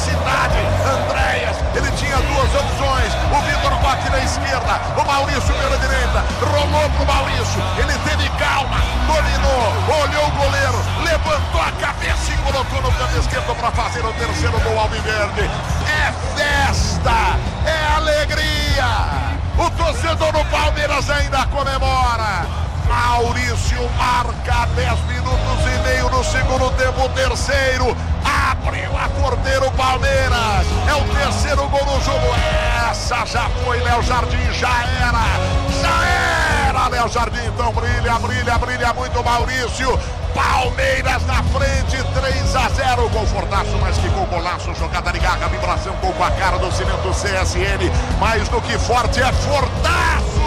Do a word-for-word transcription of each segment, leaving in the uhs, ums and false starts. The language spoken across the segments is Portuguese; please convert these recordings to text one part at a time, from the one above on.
velocidade. Andréas, ele tinha duas opções. O Vitor Roque na esquerda, o Maurício pela direita. Rolou pro Maurício, ele teve calma, dominou, olhou o goleiro, levantou a cabeça e colocou no canto esquerdo para fazer o terceiro gol alviverde. É festa, é alegria. O torcedor do Palmeiras ainda comemora. Maurício marca dez minutos e meio no segundo tempo, o terceiro. Abriu a porteira o Palmeiras. É o terceiro gol no jogo. Essa já foi, Léo Jardim, já era. Já era, Léo Jardim. Então brilha, brilha, brilha muito Maurício. Palmeiras na frente, três a zero. Confortaço, mas que gol, golaço. Jogada de garra, vibração, gol com a cara do Cimento C S N. Mais do que forte, é fortaço.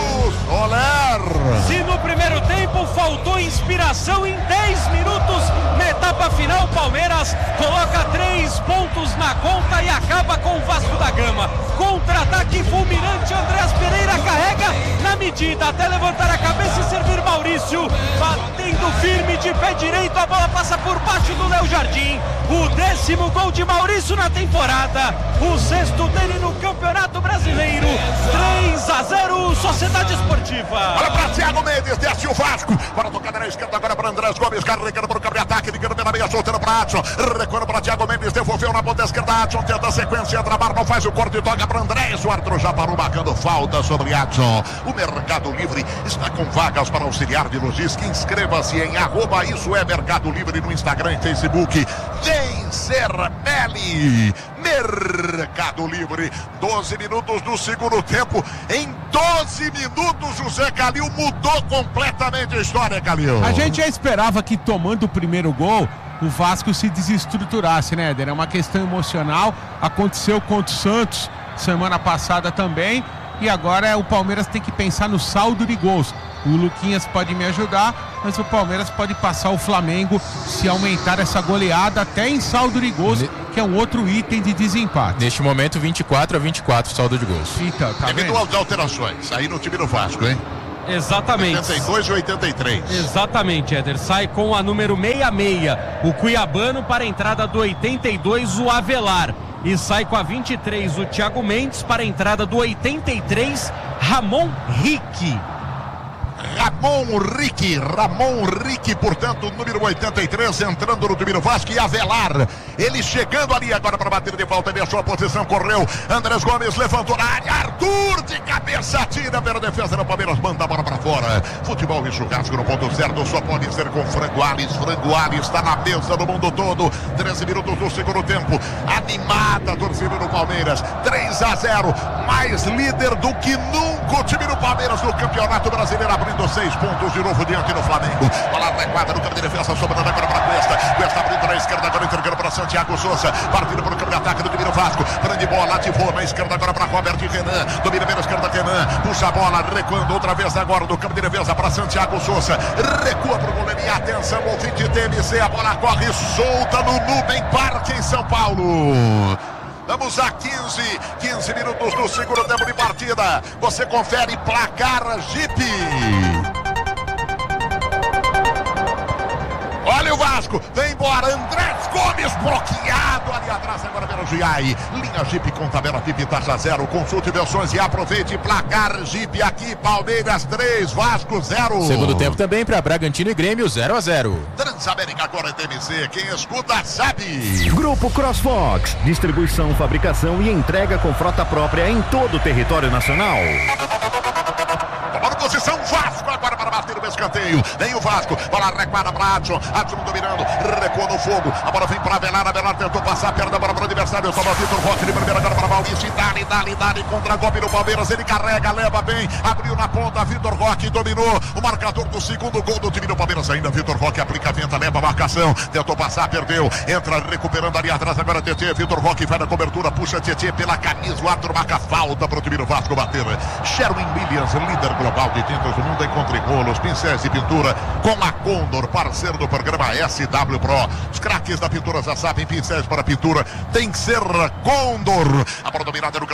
Soler. Se no primeiro tempo faltou inspiração, em dez minutos na etapa final, Palmeiras coloca três pontos na conta e acaba com o Vasco da Gama. Contra-ataque fulminante, Andrés Pereira carrega na medida até levantar a cabeça e servir Maurício, batendo firme de pé direito, a bola passa por baixo do Léo Jardim. O décimo gol de Maurício na temporada, o sexto dele no Campeonato Brasileiro. Três a zero, Sociedade Esportiva. Olha para Thiago Mendes, desce o Vasco, para tocar na esquerda agora para Andrés Gomes, carregando para o cabre-ataque, ligando pela meia, soltando para Adson, recuando para Thiago Mendes, devolveu na ponta esquerda, Adson tenta a sequência, entra a não faz o corte e toca para Andrés. O árbitro já parou marcando falta sobre Adson. O Mercado Livre está com vagas para auxiliar de logística. Inscreva-se em arroba isso é Mercado Livre no Instagram e Facebook. Vem ser Meli. Mercado Livre. doze minutos do segundo tempo. Em doze minutos, José Calil mudou completamente a história, Calil. A gente já esperava que, tomando o primeiro gol, o Vasco se desestruturasse, né, Éder? É uma questão emocional. Aconteceu contra o Santos semana passada também. E agora o Palmeiras tem que pensar no saldo de gols. O Luquinhas pode me ajudar, mas o Palmeiras pode passar o Flamengo se aumentar essa goleada até em saldo de gols, que é um outro item de desempate. Neste momento, vinte e quatro a vinte e quatro saldo de gols. Então, tá Devido às alterações aí no time do Vasco, hein? Exatamente. oitenta e dois e oitenta e três. Exatamente, Éder. Sai com a número sessenta e seis, o Cuiabano, para a entrada do oitenta e dois, o Avelar. E sai com a vinte e três, o Thiago Mendes, para a entrada do oitenta e três, Ramon Rick. Ramon Rick, Ramon Rick, portanto, número oitenta e três, entrando no time do Vasco, e Avelar, ele chegando ali agora para bater de volta, deixou a posição, correu, Andrés Gomes levantou na área, Arthur de cabeça, tira pela defesa do Palmeiras, manda a bola para fora. Futebol e churrasco no ponto certo, só pode ser com Frango Alves. Frango Alves está na mesa do mundo todo. treze minutos do segundo tempo, animada a torcida do Palmeiras, três a zero, mais líder do que nunca o time do Palmeiras no Campeonato Brasileiro, abrindo seis pontos de novo diante do Flamengo. Bola adequada no campo de defesa, sobrando agora para Cuesta. Cuesta abrindo na esquerda, agora entregando para Santiago Souza. Partindo para o campo de ataque do time do Vasco. Prende bola, ativou na esquerda agora para Robert Renan. Domina bem na esquerda, Renan. Puxa a bola, recuando outra vez agora do campo de defesa para Santiago Souza. Recua para o goleiro e atenção, ouvinte T M C. A bola corre solta no Nubem Parque em São Paulo. Vamos a quinze, quinze minutos do segundo tempo de partida. Você confere placar Jeep. Olha o Vasco, vem embora, Andrés Gomes bloqueado ali atrás agora pelo Giai. Linha Jeep com tabela Jeep taxa zero, consulte versões e aproveite placar Jeep aqui, Palmeiras três, Vasco zero. Segundo tempo também para Bragantino e Grêmio zero a zero. Transamérica agora é T M C, quem escuta sabe. Grupo CrossFox, distribuição, fabricação e entrega com frota própria em todo o território nacional. Tomando posição, Vasco agora para bater o escanteio. Vem o Vasco, bola recuada para Adson. Adson dominando, recuou no fogo. A bola vem para Avelar, Avelar tentou passar, perde a bola para o adversário. Toma Vitor Roque de primeira agora para Maurício. Dali, dali, dali, contra golpe do Palmeiras. Ele carrega, leva bem, abriu na ponta. Vitor Roque dominou o marcador do segundo gol do time do Palmeiras. Ainda Vitor Roque aplica a venta, leva a marcação. Tentou passar, perdeu. Entra recuperando ali atrás agora Tietê. Vitor Roque vai na cobertura, puxa Tietê pela camisa. O árbitro marca falta para o time do Vasco bater. Sherwin Williams, líder global de tintas do mundo, encontre rolos, pincéis e pintura com a Condor, parceiro do programa S W Pro. Os craques da pintura já sabem, pincéis para pintura tem que ser Condor. A bola dominada no campo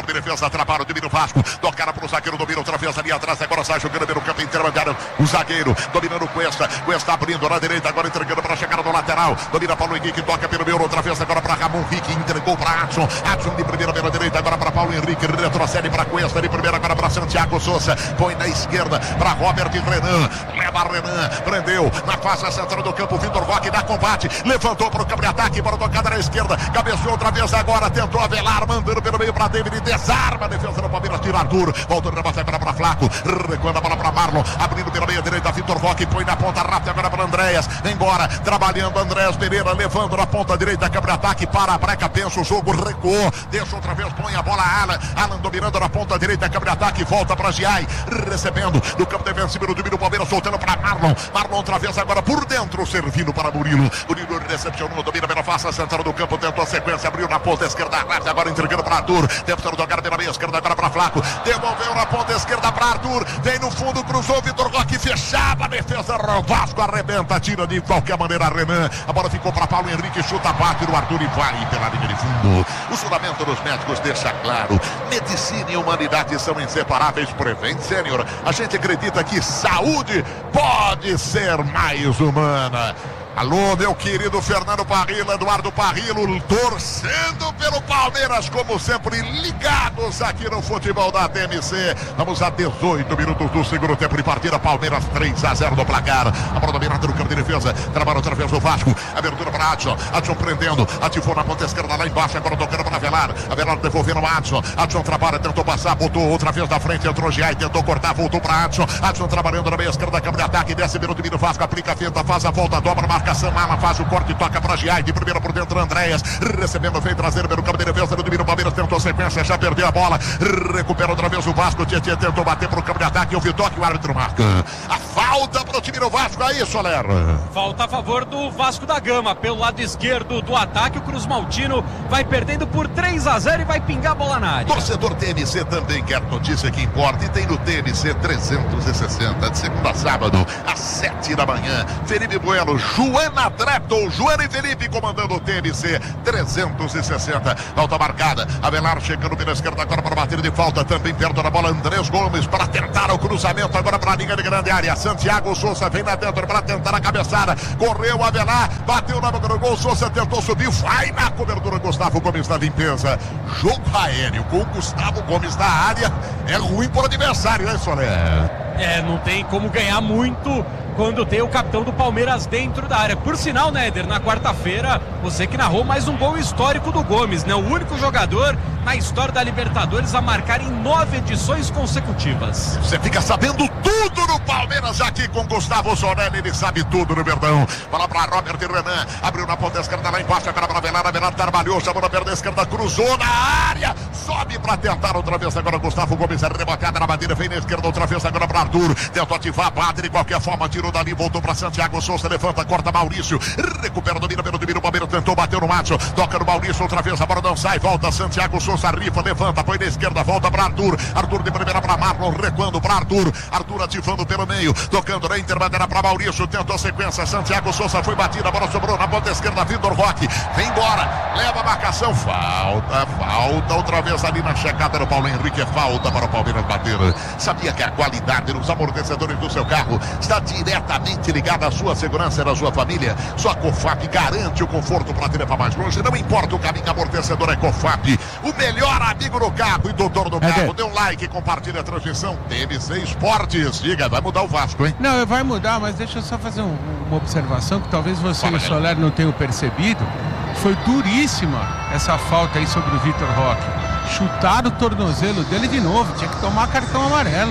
de defesa, atrapalha o domínio Vasco. Tocaram pro zagueiro, domina outra vez ali atrás. Agora sai jogando pelo campo intermediário. O zagueiro dominando o Cuesta. Cuesta abrindo na direita, agora entregando para a chegada do lateral. Domina Paulo Henrique, toca pelo meio outra vez. Agora para Ramon Henrique, entregou para Adson. Adson de primeira pela direita, agora para Paulo Henrique. Retrocede para Cuesta de primeira, agora para Santiago Souza. Põe na esquerda para Robert Renan. Leva Renan, prendeu na face central do campo. Vitor Roque dá combate. Levantou para o campo de ataque, para a tocada na esquerda. Cabeceou outra vez agora. Tentou Avelar, mandando pelo meio para David. Desarma a defesa do Palmeiras. Tira Arthur. Volta na base para Flaco. Recuando a bola para Marlon. Abrindo pela meia direita. Vitor Roque põe na ponta rápida agora para Andréas. Vem embora. Trabalhando Andréas Pereira. Levando na ponta direita. Câmara de ataque para a breca. Pensa o jogo. Recuou. Deixa outra vez. Põe a bola a Alan. Alan dominando na ponta direita. Câmara de ataque. Volta para Giai. Recebendo no campo defensivo do domínio do Palmeiras. Soltando para Marlon. Marlon outra vez agora por dentro. Servindo para Murilo. Murilo recepcionou. Domina pela face central do campo. Tentou a sequência. Abriu na ponta esquerda. Agora entregando para Arthur. Tentando tocar pela meia esquerda. Agora para Flaco. Devolveu na ponta esquerda para Arthur. Vem no fundo. Cruzou. Vitor Roque fechava a defesa. Vasco arrebenta. Tira de qualquer maneira Renan. A bola ficou para Paulo Henrique. Chuta, bate no Arthur e vai pela linha de fundo. O juramento dos médicos deixa claro. Medicina e humanidade são inseparáveis. Prevent Sênior. A gente acredita que saúde pode ser mais humana. Alô, meu querido Fernando Parrilo, Eduardo Parrilo, torcendo pelo Palmeiras, como sempre, ligados aqui no futebol da T M C. Vamos a dezoito minutos do segundo tempo de partida. Palmeiras três a zero no placar. A bola dominada no campo de defesa. Trabalha outra vez o Vasco. Abertura para Adson. Adson prendendo. Ativou na ponta esquerda lá embaixo. Agora tocando para Avelar. Avelar devolvendo o Adson. Adson trabalha, tentou passar, botou outra vez na frente. Entrou Giai, tentou cortar, voltou para Adson. Adson trabalhando na meia esquerda, câmara de ataque. Desce pelo domínio Vasco. Aplica a finta, faz a volta, dobra, marca. Alan faz o corte, toca para Giai, de primeira por dentro Andréas, recebendo, vem traseiro pelo campo de defesa do domínio. Palmeiras tentou a sequência, já perdeu a bola, recupera outra vez o Vasco. Tietchan tentou bater para o campo de ataque, o Vitor, que o árbitro marca a falta para o time do Vasco. Aí, Soler, falta a favor do Vasco da Gama, pelo lado esquerdo do ataque. O Cruz Maltino vai perdendo por três a zero e vai pingar a bola na área. Torcedor T M C também quer notícia que importa e tem no T M C trezentos e sessenta, de segunda a sábado, às sete da manhã. Felipe Bueno, Joana Trepton, Joana e Felipe comandando o T M C trezentos e sessenta. Falta marcada. Avelar chegando pela esquerda agora para bater de falta. Também perto da bola Andrés Gomes para tentar o cruzamento agora para a linha de grande área. Santiago Souza vem lá dentro para tentar a cabeçada. Correu Avelar, bateu na boca do gol. Souza tentou subir, vai na cobertura. Gustavo Gomes na limpeza. Jogo aéreo com o Gustavo Gomes na área é ruim para o adversário, né, Soler? É, não tem como ganhar muito quando tem o capitão do Palmeiras dentro da área. Por sinal, né, Éder, na quarta-feira, você que narrou mais um gol histórico do Gomes, né? O único jogador na história da Libertadores a marcar em nove edições consecutivas. Você fica sabendo tudo no Palmeiras aqui com Gustavo Zonelli, ele sabe tudo no Verdão. Bola para Robert Renan, abriu na ponta esquerda lá embaixo, agora para Avelar, Avelar trabalhou, chamou na perna esquerda, cruzou na área, sobe para tentar outra vez agora Gustavo Gomes, rebotada na bandeira, vem na esquerda outra vez agora para Arthur, tentou ativar, bate de qualquer forma, tirou dali, voltou para Santiago Souza, levanta, corta Maurício, recupera, domina pelo domínio, o Palmeiras tentou, bateu no Macho, toca no Maurício outra vez, a bola não sai, volta Santiago Souza, rifa, levanta, põe na esquerda, volta para Arthur, Arthur de primeira para Marlon, recuando para Arthur, Arthur ativando pelo meio, tocando na intermediária para Maurício, tentou a sequência, Santiago Souza foi batida, a bola sobrou na ponta esquerda, Vitor Roque, vem embora, leva a marcação, falta, falta, outra vez ali na checada do Paulo Henrique, é falta para o Palmeiras bater. Sabia que a qualidade dos amortecedores do seu carro está diretamente ligada à sua segurança e da sua família? Sua Cofap garante o conforto para te levar mais longe, não importa o caminho, amortecedor é Cofap, o melhor amigo do carro e doutor do carro. Dê um like, compartilha a transmissão, T M C Esportes, diga, vai mudar o Vasco, hein? Não, vai mudar, mas deixa eu só fazer um, uma observação que talvez você e o Soler não tenham percebido. Foi duríssima essa falta aí sobre o Vitor Roque. Chutaram o tornozelo dele de novo, tinha que tomar cartão amarelo.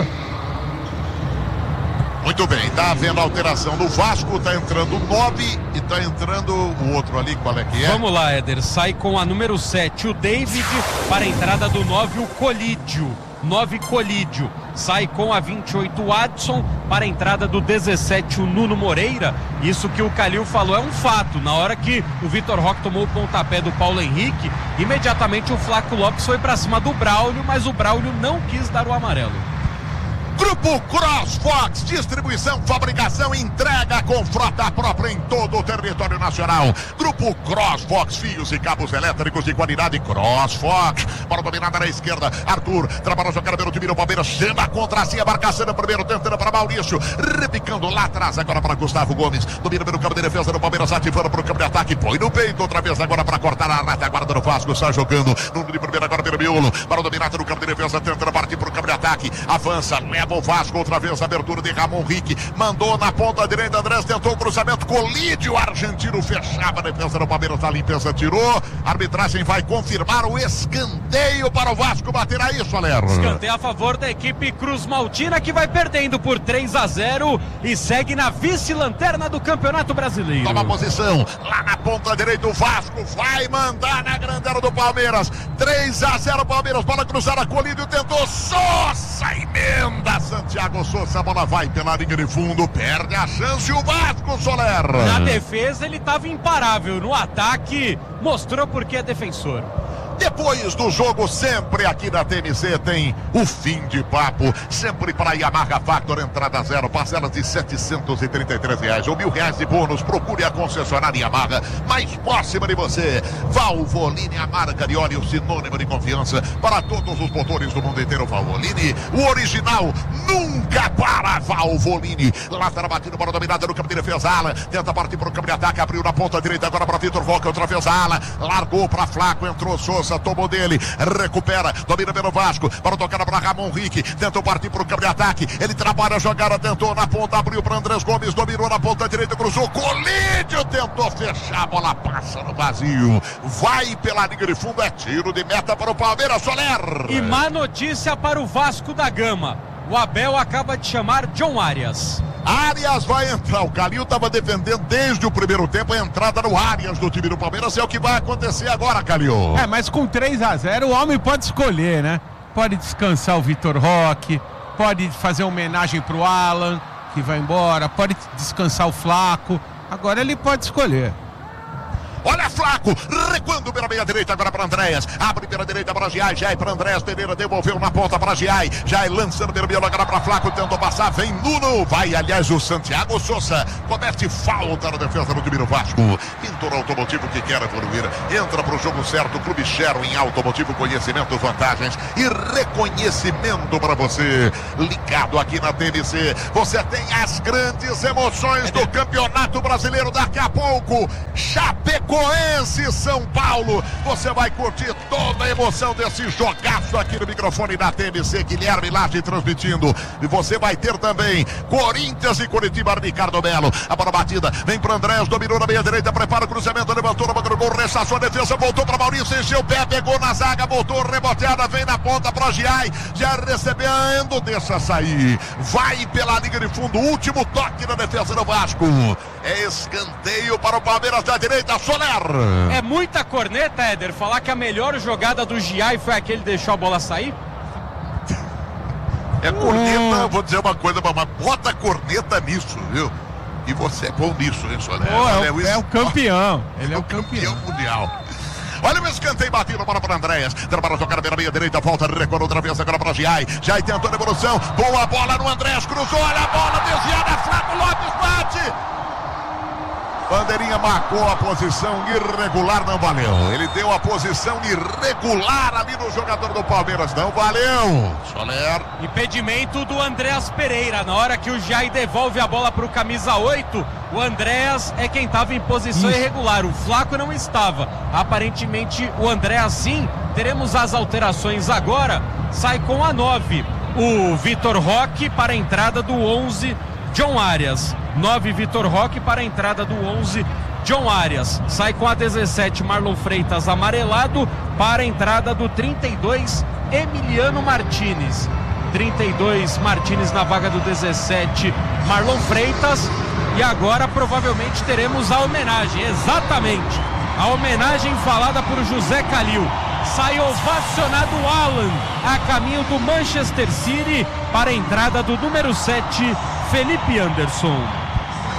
Muito bem, tá havendo alteração no Vasco, tá entrando o nove e tá entrando o outro ali, qual é que é? Vamos lá, Éder, sai com a número sete o David, para a entrada do nove o Colídio. nove Colídio, sai com a vinte e oito o Adson, para a entrada do dezessete o Nuno Moreira. Isso que o Calil falou é um fato, na hora que o Vitor Roque tomou o pontapé do Paulo Henrique, imediatamente o Flaco Lopes foi para cima do Braulio, mas o Braulio não quis dar o amarelo. Grupo CrossFox, distribuição, fabricação, entrega com frota própria em todo o território nacional. Grupo CrossFox, fios e cabos elétricos de qualidade. CrossFox, para dominada na esquerda, Arthur, trabalha jogando pelo time do Palmeiras, chama contra si, a marcação no primeiro, tentando para Maurício, repicando lá atrás, agora para Gustavo Gomes, domina pelo campo de defesa do Palmeiras, ativando para o campo de ataque, põe no peito, outra vez agora para cortar a retaguarda do Vasco, está jogando, no de primeiro agora pelo miolo, para o dominado no campo de defesa, tentando partir para o campo de ataque, avança, leva o Vasco, outra vez abertura de Ramon Rick, mandou na ponta direita, Andrés tentou o cruzamento, colide, o argentino fechava a defesa do Palmeiras, a limpeza tirou, a arbitragem vai confirmar o escanteio para o Vasco bater aí, Soler. Escanteio a favor da equipe Cruz Maltina, que vai perdendo por três a zero e segue na vice-lanterna do Campeonato Brasileiro. Toma posição, lá na ponta direita o Vasco vai mandar na grandela do Palmeiras, três a zero Palmeiras, bola cruzada, colídio, tentou, Sousa, emenda, Santiago Sousa, a bola vai pela linha de fundo, perde a chance o Vasco, Soler. Na defesa ele estava imparável, no ataque mostrou porque é defensor. Depois do jogo, sempre aqui na T M C tem o fim de papo, sempre para Yamaha Factor, entrada zero, parcelas de setecentos e trinta e três reais ou mil reais de bônus. Procure a concessionária Yamaha mais próxima de você. Valvoline, a marca de óleo sinônimo de confiança para todos os motores do mundo inteiro. Valvoline, o original nunca para. Valvoline, lateral batido, bola dominada no campo de defesa, Alan tenta partir para o campo de ataque, abriu na ponta direita agora para Vitor Roque, outra vez Alan, largou para Flaco, entrou Sousa, tomou dele, recupera, domina pelo Vasco, para tocar para Ramon Rick, tentou partir para o campo de ataque, ele trabalha a jogada, tentou na ponta, abriu para Andrés Gomes, dominou na ponta direita, cruzou, colídio, tentou fechar, a bola passa no vazio, vai pela linha de fundo, é tiro de meta para o Palmeiras, Soler. E má notícia para o Vasco da Gama, o Abel acaba de chamar John Arias. Arias vai entrar, o Calil estava defendendo desde o primeiro tempo a entrada no Arias do time do Palmeiras, é o que vai acontecer agora, Calil. É, mas com três a zero o homem pode escolher, né? Pode descansar o Vitor Roque, pode fazer homenagem pro Alan, que vai embora, pode descansar o Flaco, agora ele pode escolher. Olha Flaco, recuando pela meia direita agora para Andréas, abre pela direita para Giai, Giai para Andréas, Pereira devolveu na ponta para Giai, Giai lançando pelo meio agora para Flaco, tentou passar, vem Nuno, vai aliás o Santiago Sousa, comete falta na defesa do time do Vasco. Pintor Automotivo que quer evoluir, entra para o jogo certo, Clube Chero em Automotivo, conhecimento, vantagens e reconhecimento para você, ligado aqui na T M C, você tem as grandes emoções do Campeonato Brasileiro daqui a pouco, Chapecoense São Paulo, você vai curtir toda a emoção desse jogaço aqui no microfone da T M C, Guilherme Lage transmitindo, e você vai ter também Corinthians e Curitiba, Ricardo Melo, a bola batida, vem para Andrés, dominou na meia direita, prepara o cruzamento, levantou na boca do gol, rechaçou a defesa, voltou para Maurício, encheu o pé, pegou na zaga, voltou, reboteada, vem na ponta para Giai, já recebendo, deixa sair, vai pela linha de fundo, último toque na defesa do Vasco, é escanteio para o Palmeiras da direita, Soler. É muita corneta, Éder, falar que a melhor jogada do Giai foi aquele que deixou a bola sair? É corneta, hum. Vou dizer uma coisa, mas bota corneta nisso, viu? E você é bom nisso, hein, Soler? Oh, é, o, é o campeão, ele é o campeão, campeão mundial. Olha o escanteio batido, bola para Andréas, trabalha a jogar pela meia direita, volta, recuou outra vez agora para Giai, Giai tentou a devolução, boa bola no Andréas, cruzou, olha a bola, desviada, Flaco Lopes bate! Bandeirinha marcou a posição irregular, não valeu. Ele deu a posição irregular ali no jogador do Palmeiras, não valeu. Soler. Impedimento do Andréas Pereira. Na hora que o Giai devolve a bola para o camisa oito, o Andréas é quem estava em posição Isso. irregular. O Flaco não estava. Aparentemente o Andréas sim. Teremos as alterações agora. Sai com a nove o Vitor Roque para a entrada do onze, John Arias. nove Vitor Roque para a entrada do onze, John Arias. Sai com a dezessete Marlon Freitas amarelado para a entrada do trinta e dois Emiliano Martinez. trinta e dois Martinez na vaga do dezessete Marlon Freitas. E agora provavelmente teremos a homenagem, exatamente, a homenagem falada por José Calil. Sai ovacionado Alan a caminho do Manchester City para a entrada do número sete Felipe Anderson. Aí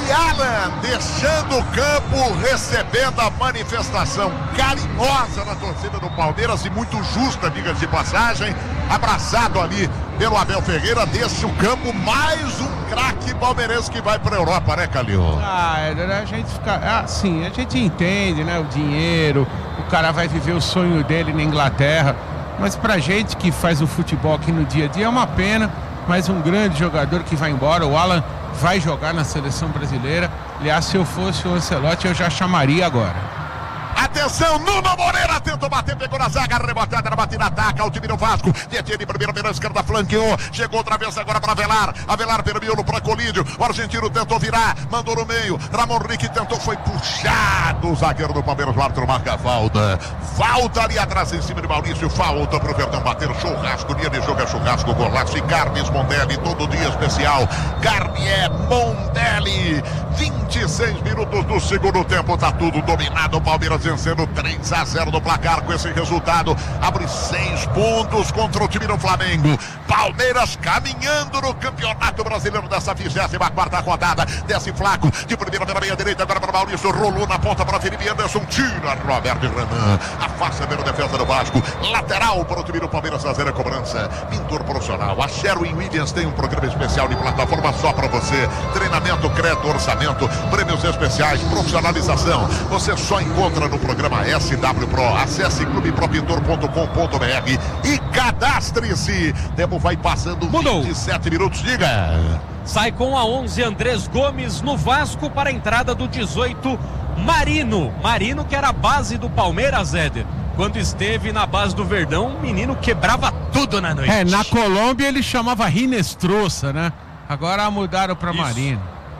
E Alan deixando o campo, recebendo a manifestação carinhosa da torcida do Palmeiras e muito justa, diga-se de passagem, abraçado ali pelo Abel Ferreira, deixa o campo mais um craque palmeirense que vai para a Europa, né, Calil? Ah, a gente fica, assim, a gente entende, né, o dinheiro, o cara vai viver o sonho dele na Inglaterra, mas pra gente que faz o futebol aqui no dia a dia é uma pena, mas um grande jogador que vai embora, o Alan vai jogar na seleção brasileira. Aliás, se eu fosse o Ancelotti, eu já chamaria agora. Atenção, Nuno Moreira tentou bater, pegou na zaga, rebotada na batida, ataca o time do Vasco. Tietchan de primeira, pela esquerda, flanqueou, chegou outra vez agora para Avelar. Avelar pelo miolo para Colídio. O argentino tentou virar, mandou no meio. Ramon Rick tentou, foi puxado. O zagueiro do Palmeiras, o árbitro marca a falta. Falta ali atrás em cima de Maurício. Falta pro Verdão bater. Churrasco, dia de jogo é churrasco, golaço. E Carnes Mondelli, todo dia especial. Garnier Mondelli. vinte e seis minutos do segundo tempo, tá tudo dominado. O Palmeiras vencendo três a zero no placar. Com esse resultado, abre seis pontos contra o time do Flamengo. Palmeiras caminhando no Campeonato Brasileiro dessa vigésima quarta rodada. Desce Flaco, de primeira pela meia direita, agora para Maurício, rolou na ponta para Felipe Anderson, tira Roberto Renan, afasta pela defesa do Vasco, lateral para o time do Palmeiras fazer a cobrança. Pintor profissional, a Sherwin Williams tem um programa especial de plataforma só para você, treinamento, crédito, orçamento, prêmios especiais, profissionalização, você só encontra no programa S W Pro. Acesse clube pro pintor ponto com ponto b r e cadastre-se. Tempo vai passando. Mudou. vinte e sete minutos, diga. Sai com a onze Andrés Gomes no Vasco para a entrada do dezoito Marino. Marino que era a base do Palmeiras, Éder. Quando esteve na base do Verdão, o menino quebrava tudo na noite. É, na Colômbia ele chamava Rinestrosa, né? Agora mudaram para Marino.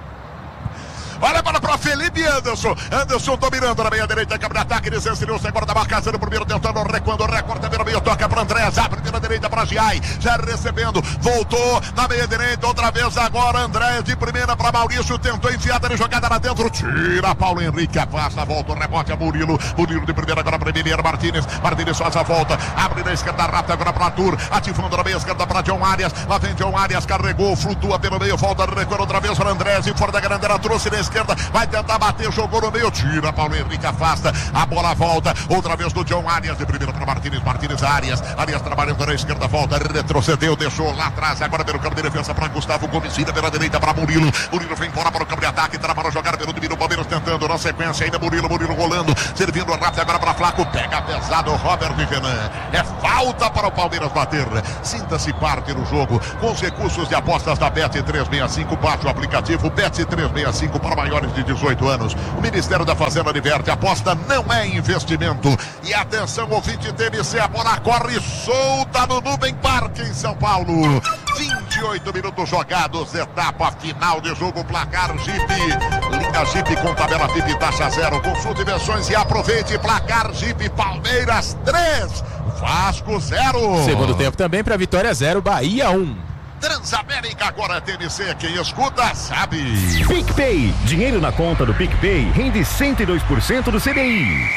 Olha a bola para Felipe Anderson. Anderson dominando na meia direita, câmera de ataque, desensinou-se agora da marcação do primeiro, tentando recuando, recorta pelo meio, toca para Andrés, abre pela direita para Giai, já recebendo, voltou na meia direita, outra vez agora Andrés de primeira para Maurício, tentou enfiar a jogada lá dentro, tira Paulo Henrique, afasta, volta o rebote a Murilo, Murilo de primeira agora para Emiliano Martínez, Martínez faz a volta, abre na esquerda rápida agora para Arthur, ativando na meia esquerda para John Arias, lá vem John Arias, carregou, flutua pelo meio, volta, recuando outra vez para Andrés, e fora da grandela, trouxe na esquerda, vai tentar bater, jogou no meio, tira Paulo Henrique, afasta, a bola volta, outra vez do John Arias, de primeira para Martínez, Martínez Arias, Arias trabalhando na esquerda, volta, retrocedeu, deixou lá atrás, agora pelo campo de defesa para Gustavo Gomes, vira pela direita para Murilo, Murilo vem embora para o campo de ataque, trabalha a jogar pelo time do Palmeiras, tentando na sequência ainda Murilo, Murilo rolando, servindo rápido agora para Flaco, pega pesado o Robert Renan, é falta para o Palmeiras bater, sinta-se parte do jogo, com os recursos de apostas da Bet trezentos e sessenta e cinco, baixe o aplicativo Bet trezentos e sessenta e cinco para maiores de dezoito anos. O Ministério da Fazenda adverte, aposta não é investimento. E atenção, ouvinte T M C, a bola corre solta no Nubem Parque em São Paulo. vinte e oito minutos jogados, etapa final de jogo, placar Jeep. Linha Jeep com tabela V I P taxa zero. Consulte versões e aproveite. Placar Jeep, Palmeiras três, Vasco zero. Segundo tempo também para Vitória zero, Bahia um. Transamérica agora, T M C, quem escuta sabe. PicPay, dinheiro na conta do PicPay rende cento e dois por cento do C D I.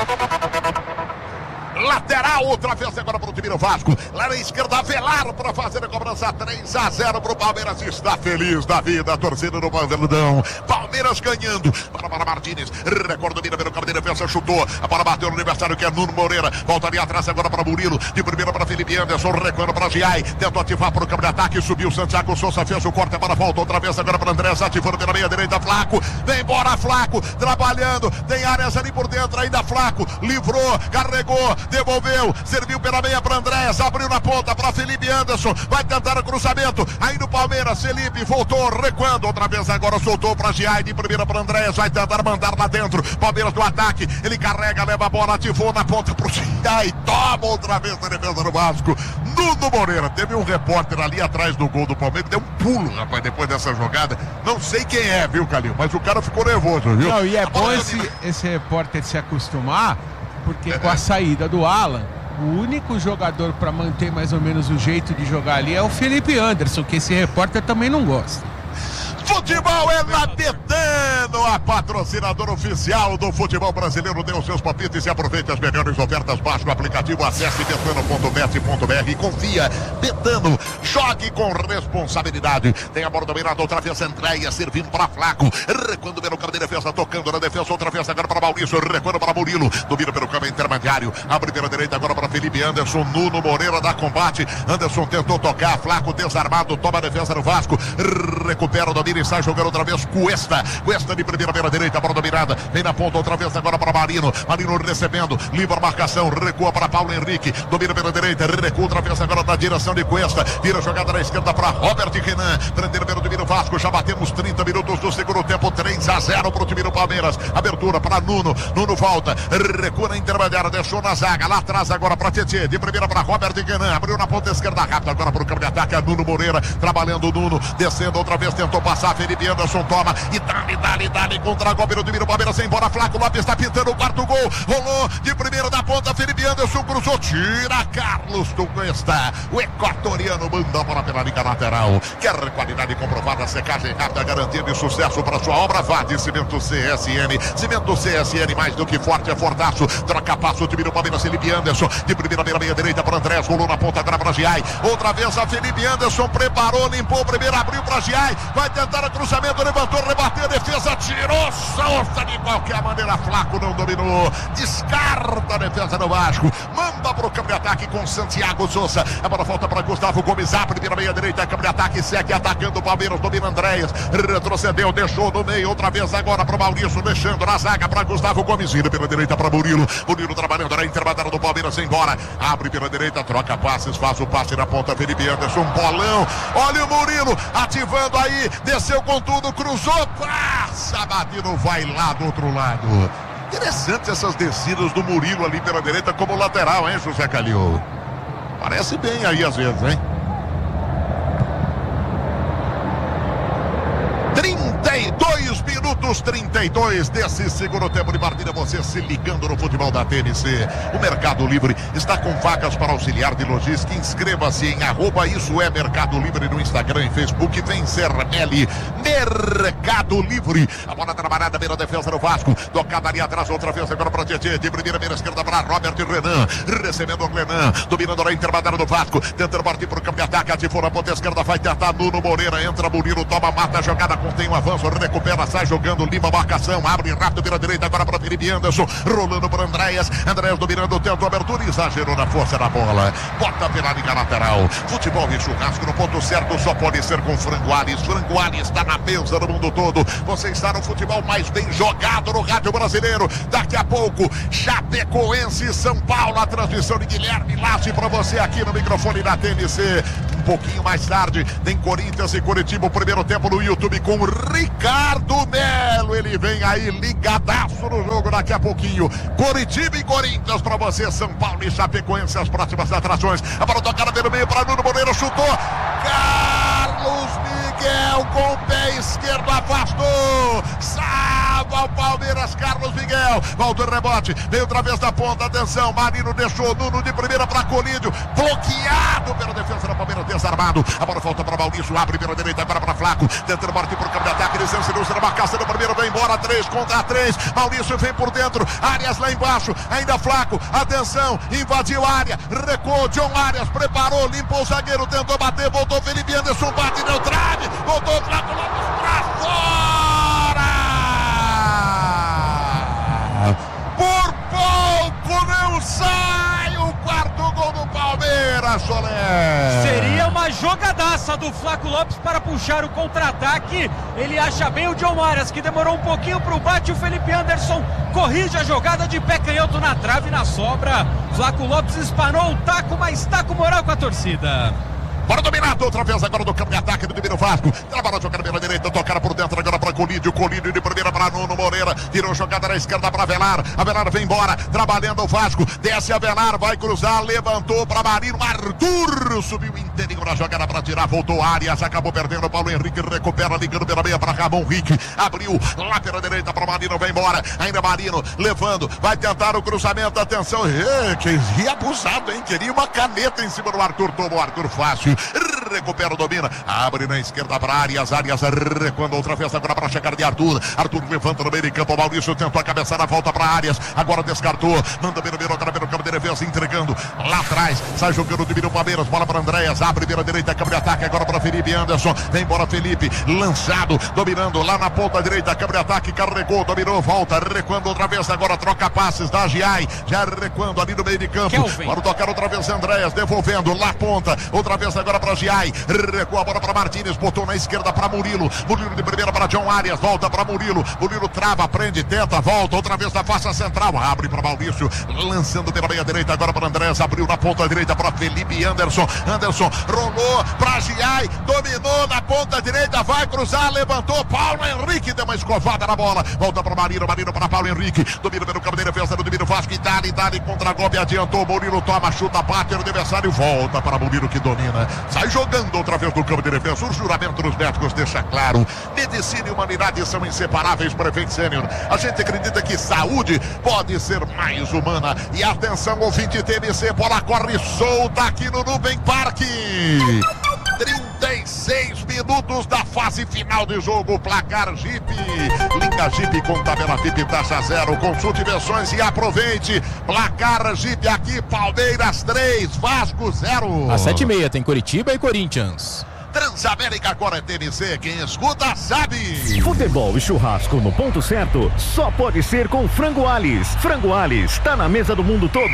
Lateral, outra vez agora para o time do Vasco. Lá na esquerda, Avelar para fazer a cobrança. três a zero para o Palmeiras. Está feliz da vida a torcida do Verdão. Palmeiras ganhando. Para para Martínez. Recorda, mira pelo campo de defesa, chutou. A bola bateu no aniversário que é Nuno Moreira. Volta ali atrás agora para Murilo. De primeira para Felipe Anderson. Recuando para Giai. Tentou ativar para o campo de ataque. Subiu Santiago Souza. Fez o corte para a volta. Outra vez agora para Andrés. Ativando pela meia direita. Flaco. Vem embora, Flaco. Trabalhando. Tem áreas ali por dentro. Ainda Flaco. Livrou. Carregou. Devolveu, serviu pela meia para Andrés, abriu na ponta para Felipe Anderson, vai tentar o cruzamento, aí no Palmeiras, Felipe voltou, recuando, outra vez agora soltou para Giai, de primeira para Andrés, vai tentar mandar lá dentro, Palmeiras do ataque, ele carrega, leva a bola, ativou na ponta para o Giai, toma outra vez a defesa do Vasco, Nuno Moreira, teve um repórter ali atrás do gol do Palmeiras, deu um pulo, rapaz, depois dessa jogada, não sei quem é, viu, Calil, mas o cara ficou nervoso, viu? Não, e é bom esse, esse repórter se acostumar, porque com a saída do Alan, o único jogador para manter mais ou menos o jeito de jogar ali é o Felipe Anderson, que esse repórter também não gosta. Futebol é na Betano, a patrocinadora oficial do futebol brasileiro. Dê os seus palpites e aproveite as melhores ofertas. Baixe o aplicativo, acesse betano ponto bet ponto b r e confia. Betano, jogue com responsabilidade. Tem a bola dominada outra vez, Andréia servindo para Flaco, recuando pelo campo de defesa, tocando na defesa outra vez agora para Maurício, recuando para Murilo, domina pelo campo intermediário, abre pela direita agora para Felipe Anderson, Nuno Moreira dá combate, Anderson tentou tocar, Flaco desarmado, toma a defesa do Vasco, recupera o domínio e sai jogando outra vez Cuesta, Cuesta de primeira pela direita, bola dominada, vem na ponta outra vez agora para Marino, Marino recebendo, livre a marcação, recua para Paulo Henrique, domina pela direita, recua outra vez agora na direção de Cuesta, vira a jogada na esquerda para Robert Renan, prendendo pelo domínio Vasco, já batemos trinta minutos do segundo tempo, três a zero para o time do Palmeiras, abertura para Nuno, Nuno volta, recua na intermediária, deixou na zaga, lá atrás agora para Tietê, de primeira para Robert Renan, abriu na ponta esquerda rápida agora para o campo de ataque, a Nuno Moreira, trabalhando o Nuno, descendo outra vez, tentou passar, Felipe Anderson toma, e dá-lhe, dá-lhe, dá-lhe, contra a golpe do time do Palmeiras, embora Flaco Lopes está pintando o quarto gol, rolou de primeira da ponta, Felipe Anderson cruzou, tira Carlos Cuesta, o equatoriano manda a bola pela liga lateral, quer qualidade comprovada, secagem rápida, garantia de sucesso para sua obra, vá de Cimento C S N, Cimento C S N, mais do que forte, é fortaço, troca passo, o time do Palmeiras, Felipe Anderson, de primeira meia, meia direita para Andrés, rolou na ponta agora para Giai, outra vez a Felipe Anderson, preparou, limpou o primeiro, abriu para Giai, vai tentar o cruzamento, levantou, rebateu, defesa, tirou, solta de qualquer maneira, Flaco não dominou, descarta a defesa do Vasco, manda para o campo de ataque com Santiago Souza, a bola volta para Gustavo Gomes, a primeira meia direita, campo de ataque, segue atacando o Palmeiras, domina Andréas, retrocedeu, deixou no meio, outra vez agora para o Maurício, deixando na zaga para Gustavo Gomes, indo pela direita para Murilo, Murilo trabalhando na intermediária do Palmeiras, embora, abre pela direita, troca passes, faz o passe na ponta, Felipe Anderson, bolão, olha o Murilo, ativando aí, desceu com tudo, cruzou, passa, Batino vai lá do outro lado. Interessante essas descidas do Murilo ali pela direita como lateral, hein, José Calil? Parece bem aí às vezes, hein? trinta e dois minutos, trinta e dois desse segundo tempo de partida, você se ligando no futebol da T N C. O Mercado Livre está com vagas para auxiliar de logística. Inscreva-se em arroba isso é Mercado Livre no Instagram e Facebook. Vencer L Mercado Livre. A bola trabalhada pela defesa do Vasco. Tocada ali atrás, outra vez agora para Tietê. De primeira meia esquerda para Robert Renan. Recebendo o Renan. Dominando a intermediária do Vasco. Tentando partir para o campo de ataque. Ativou na ponta esquerda. Vai tentar Nuno Moreira. Entra Murilo. Toma, mata a jogada. Contém o avanço. Recupera, sai jogando. Lima a marcação. Abre rápido pela direita. Agora para Felipe Anderson. Rolando para Andréas. Andréas dominando. Tenta a abertura. Exagerou na força da bola. Bota pela liga lateral. Futebol e churrasco no ponto certo. Só pode ser com Frango Alves. Frango Alves está na mesa no mundo todo. Você está no futebol mais bem jogado no rádio brasileiro. Daqui a pouco, Chapecoense e São Paulo. A transmissão de Guilherme Lassi para você aqui no microfone da T N C. Um pouquinho mais tarde, tem Corinthians e Curitiba. O primeiro tempo no YouTube com Ricardo Melo. Ele vem aí ligadaço no jogo daqui a pouquinho. Curitiba e Corinthians para você. São Paulo e Chapecoense, as próximas atrações. A bola tocada pelo meio para Nuno Moreira. Chutou. Carlos Miguel com o pé esquerdo afastou. Salva o Palmeiras, Carlos Miguel. Volta o rebote. Veio outra vez da ponta. Atenção. Marino deixou Nuno de primeira para Colídio. Bloqueado pela defesa da Palmeiras. Desarmado. A bola volta para Maurício. Abre pela direita agora para Flaco. Tentando partir para o campo de ataque. Licença de na marcação do primeiro. Vem embora. três contra três. Maurício vem por dentro. Arias lá embaixo. Ainda Flaco. Atenção. Invadiu a área. Recuou. John Arias preparou. Limpou o zagueiro. Tentou bater. Voltou Felipe Anderson. Bate. Deu trave. Voltou Flaco Lopes para fora. Por pouco não sai o quarto gol do Palmeiras, Soler. Seria uma jogadaça do Flaco Lopes para puxar o contra-ataque. Ele acha bem o John Arias, que demorou um pouquinho para o bate. O Felipe Anderson corrige a jogada de pé canhoto na trave, na sobra. Flaco Lopes espanou o taco, mas taco moral com a torcida. Bora dominado outra vez agora do campo de ataque do time do Vasco. Trabalha a jogada pela direita, tocaram por dentro agora para Colídio. Colídio de primeira para Nuno Moreira. Tirou jogada na esquerda para Avelar. Avelar vem embora, trabalhando o Vasco. Desce Avelar, vai cruzar, levantou para Marino. Arthur subiu inteirinho na jogada para tirar. Voltou Arias, acabou perdendo. Paulo Henrique recupera, ligando pela meia para Ramon Rick. Abriu lá pela direita para Marino, vem embora. Ainda Marino levando, vai tentar o cruzamento. Atenção, é, que abusado, hein? Queria uma caneta em cima do Arthur. Tomou o Arthur fácil. Recupera, domina, abre na esquerda para Arias, Arias recuando outra vez agora para chegar de Arthur, Arthur levanta no meio de campo, Maurício tentou a cabeçada, volta para Arias, agora descartou, manda bem no meio, agora pelo campo de de defesa entregando lá atrás, sai jogando, domina o Palmeiras, bola para Andréas, abre pela direita, câmbio de ataque agora para Felipe Anderson, vem embora Felipe, lançado, dominando lá na ponta direita, câmbio de ataque, carregou, dominou, volta, recuando outra vez, agora troca passes da Giai, já recuando ali no meio de campo, Kelvin. para tocar outra vez Andréas, devolvendo lá ponta, outra vez agora para Giai, recua a bola para Martínez, botou na esquerda para Murilo, Murilo de primeira para John Arias, volta para Murilo, Murilo trava, prende, tenta, volta, outra vez na faixa central, abre para Maurício, lançando pela meia direita agora para Andréas, abriu na ponta direita para Felipe Anderson, Anderson rolou para Giai, dominou na ponta direita, vai cruzar, levantou, Paulo Henrique deu uma escovada na bola, volta para Marino, Marino para Paulo Henrique, domina pelo campo de defesa, no domínio Vasco, Dali, Dali contra golpe, adiantou, Murilo toma, chuta, bate no adversário, volta para Murilo que domina, sai jogando outra vez no campo de defesa, o juramento dos médicos deixa claro, medicina e humanidade são inseparáveis. Prefeito Sênior, a gente acredita que saúde pode ser mais humana, e atenção ouvinte T M C, bola corre solta aqui no Nubem Parque, trinta e seis minutos da fase final de jogo, placar Jeep, linha Jeep com tabela F I P taxa zero, consulte versões e aproveite, placar Jeep aqui, Palmeiras três, Vasco zero. Às sete e meia tem Coritiba e Corinthians. Transamérica agora é T M C, quem escuta sabe. Futebol e churrasco no ponto certo só pode ser com Frango Alis. Frango Alis, tá na mesa do mundo todo.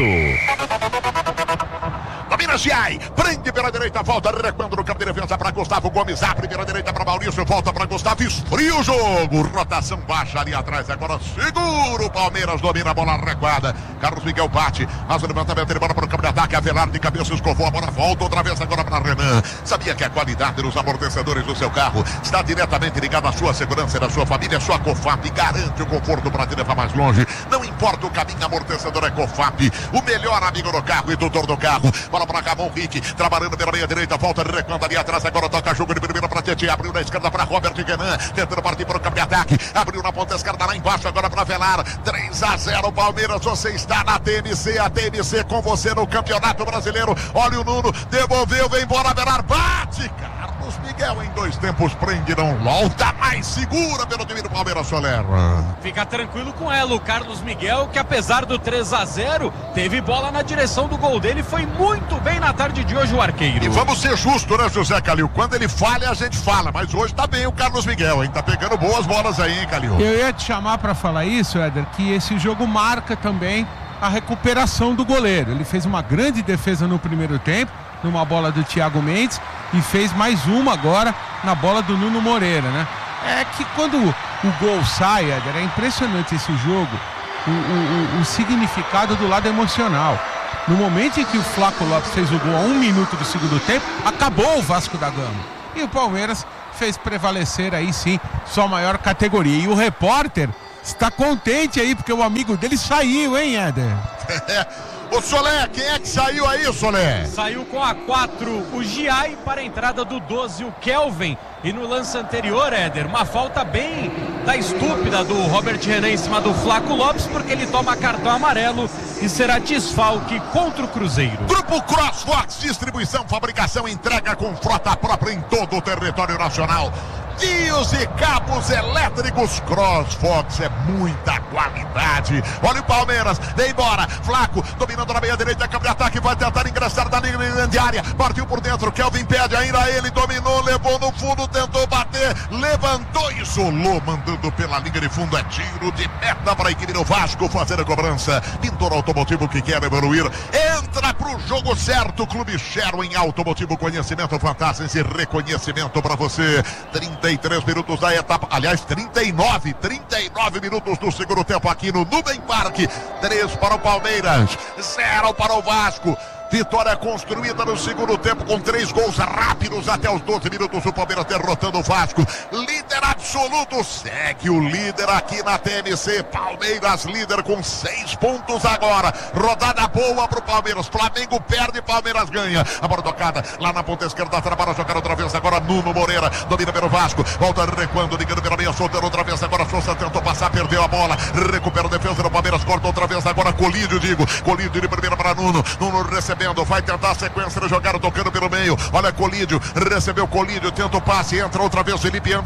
Domina Giai, prende pela direita, volta, recuando no campo de defesa para Gustavo Gomes, abre pela direita para Maurício, volta para Gustavo, esfria o jogo, rotação baixa ali atrás, agora segura o Palmeiras, domina a bola recuada, Carlos Miguel bate, mas o levantamento ele bola para o campo de ataque, Avelar de cabeça escovou a bola, volta outra vez agora para Renan. Sabia que a qualidade dos amortecedores do seu carro está diretamente ligada à sua segurança e da sua família? Sua Cofap garante o conforto para te levar mais longe, não importa o caminho, amortecedor é Cofap, o melhor amigo do carro e tutor do carro. Bola para Camon Rick, trabalhando pela meia direita, volta, recuando ali atrás, agora toca jogo de primeira para Tietchan, abriu na esquerda para Robert Guenan, tentando partir para o campo de ataque, abriu na ponta esquerda lá embaixo, agora para Velar, três a zero Palmeiras, você está na T M C, a T M C com você no Campeonato Brasileiro, olha o Nuno, devolveu, vem embora, Velar, bate, Carlos Miguel em dois tempos, prende, não volta, mais segura pelo time do Palmeiras, Soler. Fica tranquilo com ela, o Carlos Miguel, que apesar do três a zero, teve bola na direção do gol dele, foi muito bem na tarde de hoje o arqueiro. E vamos ser justos, né, José Calil? Quando ele falha, a gente fala, mas hoje tá bem o Carlos Miguel, hein? Tá pegando boas bolas aí, hein, Calil? Eu ia te chamar para falar isso, Éder, que esse jogo marca também a recuperação do goleiro. Ele fez uma grande defesa no primeiro tempo, numa bola do Thiago Mendes, e fez mais uma agora na bola do Nuno Moreira, né? É que quando o gol sai, Éder, é impressionante esse jogo, o, o, o, o significado do lado emocional. No momento em que o Flaco Lopes fez o gol a um minuto do segundo tempo, acabou o Vasco da Gama. E o Palmeiras fez prevalecer aí sim sua maior categoria. E o repórter está contente aí, porque o amigo dele saiu, hein, Éder? Ô Solé, quem é que saiu aí, Solé? Saiu com a quatro o Giai para a entrada do doze, o Kelvin. E no lance anterior, Éder, uma falta bem da estúpida do Robert Renan em cima do Flaco Lopes, porque ele toma cartão amarelo e será desfalque contra o Cruzeiro. Grupo CrossFox, distribuição, fabricação, entrega com frota própria em todo o território nacional. Fios e cabos elétricos CrossFox, é muita qualidade. Olha o Palmeiras, vem embora, Flaco, dominando na meia direita, campo de ataque, vai tentar ingressar na linha de área, partiu por dentro, Kelvin pede ainda ele, dominou, levou no fundo, tentou bater, levantou e solou, mandando pela linha de fundo, é tiro de meta para a equipe do Vasco fazer a cobrança. Pintor automotivo que quer evoluir, entra pro jogo certo, Clube Sherwin Automotivo, conhecimento fantástico, esse reconhecimento para você. trinta e três minutos da etapa, aliás, trinta e nove, trinta e nove minutos do segundo tempo aqui no Nubem Parque. três para o Palmeiras, zero para o Vasco. Vitória construída no segundo tempo com três gols rápidos até os doze minutos. O Palmeiras derrotando o Vasco. Líder absoluto, segue o líder aqui na T M C. Palmeiras líder com seis pontos agora. Rodada boa pro Palmeiras. Flamengo perde, Palmeiras ganha. A bola tocada lá na ponta esquerda para jogar outra vez. Agora Nuno Moreira domina pelo Vasco. Volta recuando, ligando pela meia, soltando outra vez. Agora Souza tentou passar, perdeu a bola. Recupera a defesa do Palmeiras, corta outra vez. Agora Colídio, digo. Colídio de primeira para Nuno. Nuno recebe. Vai tentar a sequência de jogada tocando pelo meio. Olha Colídio, recebeu Colídio, tenta o passe, entra outra vez Felipe Anderson, toma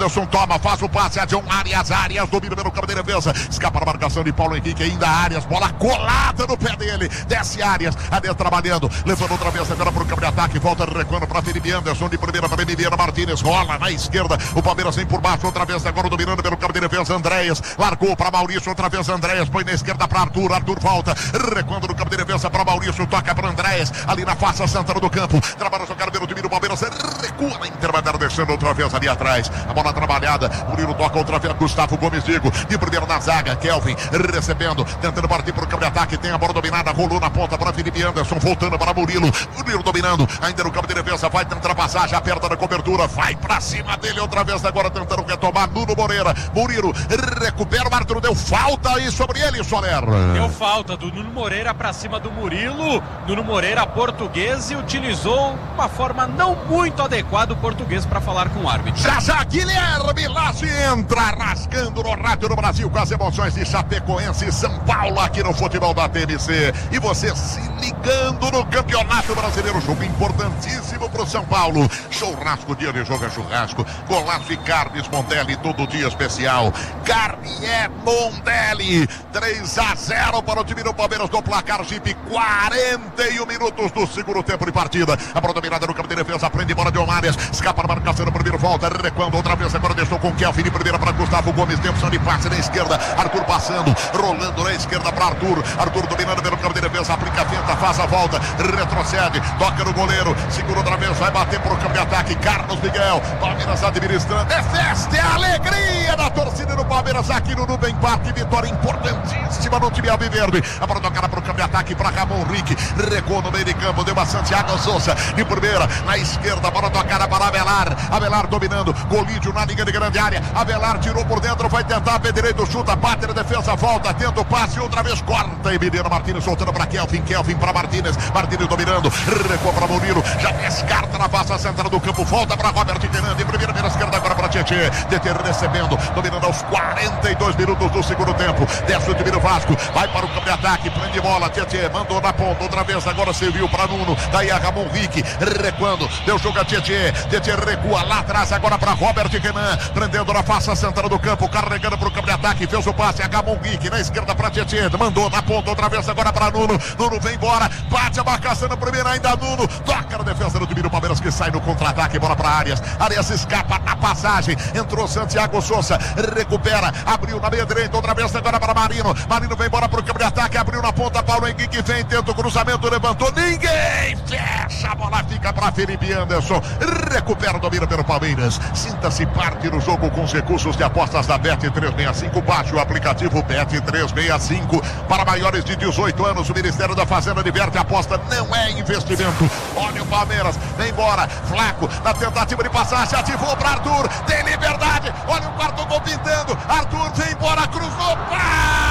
toma, faz o passe, é de um Arias, Arias domina pelo campo de defesa, escapa a marcação de Paulo Henrique, ainda Arias, bola colada no pé dele, desce Arias, Arias trabalhando, levando outra vez agora para o campo de ataque, volta recuando para Felipe Anderson, de primeira para Emiliano Martínez, rola na esquerda, o Palmeiras vem por baixo, outra vez agora dominando pelo campo de defesa, Andréas, largou para Maurício, outra vez Andréas, põe na esquerda para Arthur, Arthur volta, recuando no campo de defesa para Maurício, toca para Andréas, ali na face central do campo, trabalha jogar pelo time do Palmeiras, recua na intermediária, deixando outra vez ali atrás, a bola trabalhada, Murilo toca outra vez, Gustavo Gomes Digo, de primeiro na zaga, Kelvin recebendo, tentando partir para o campo de ataque, tem a bola dominada, rolou na ponta para Felipe Anderson, voltando para Murilo, Murilo dominando, ainda no campo de defesa, vai tentar passar, já aperta na cobertura, vai para cima dele outra vez, agora tentando retomar, Nuno Moreira, Murilo recupera, o árbitro deu falta aí sobre ele, Soler. Deu falta do Nuno Moreira para cima do Murilo, Nuno Moreira português e utilizou uma forma não muito adequada o português para falar com o árbitro. Já já Guilherme Lassi entra rasgando no rádio do Brasil com as emoções de Chapecoense e São Paulo aqui no futebol da T M C. E você se ligando no Campeonato Brasileiro, jogo importantíssimo pro São Paulo. Churrasco, dia de jogo é churrasco. Golaço e carnes Mondelli, todo dia especial. Carne é Mondelli. três a zero para o time do Palmeiras no placar Jeep. quarenta e um minutos do segundo tempo de partida. A bola dominada no campo de defesa, prende bola de Omárias, escapa a marcação no primeiro, volta, recuando outra vez, agora deixou com Kelvin de primeira para Gustavo Gomes, tem opção de passe na esquerda, Arthur passando, rolando na esquerda para Arthur, Arthur dominando pelo campo de defesa, aplica a finta, faz a volta, retrocede, toca no goleiro, segura outra vez, vai bater para o campo de ataque, Carlos Miguel, Palmeiras administrando, é festa, é alegria da torcida do Palmeiras aqui no Nubem Park, vitória importantíssima no time alviverde, a bola tocada para o campo de ataque para Ramon Rick, recuou no meio de campo, deu uma Santiago Souza, de primeira, na esquerda, a bola tocada para Avelar, Avelar dominando, Golídio na linha de grande área, Avelar tirou por dentro, vai tentar, pé direito, chuta, bate na defesa, volta, tenta o passe, outra vez corta, Emiliano Martínez soltando para Kelvin, Kelvin para Martínez, Martínez dominando, recua para Murilo, já descarta na face central do campo, volta para Robert Tenan, de primeira pela esquerda agora para Tietê, Tietê recebendo, dominando aos quarenta e dois minutos do segundo tempo, desce o time do Vasco, vai para o campo de ataque, prende bola, Tietê, mandou na ponta, outra vez, agora serviu para Nuno, daí a Ramon Rick, recuando, deu jogo a Tietê, Tietê recua lá atrás, agora para Robert Tenan, prendendo na face central do campo, carregando para o campo de ataque, fez o passe, a Ramon Rick, na esquerda para Tietê, mandou na ponta, outra vez, agora para Nuno, Nuno vem embora, bate a marcação na primeira, ainda Nuno, toca na defesa do time do Palmeiras, que sai no contra-ataque, bola para Arias, Arias escapa na passagem, entrou Santiago Souza, recupera, abriu na meia direita, outra vez agora para Marino, Marino vem embora para o campo de ataque, abriu na ponta, Paulo Henrique vem, tenta o cruzamento, levantou, ninguém fecha, a bola fica para Felipe Anderson, recupera o domínio pelo Palmeiras, sinta-se parte do jogo com os recursos de apostas da Bet trezentos e sessenta e cinco, baixe o aplicativo Bet trezentos e sessenta e cinco, para maiores de dezoito anos, o Ministério da Fazenda diverte, a aposta não é investimento. Olha o Palmeiras, vem embora, Flaco, na tentativa de passagem, ativou para Arthur, tem liberdade, olha o quarto gol pintando, Arthur vem embora, cruzou, pá!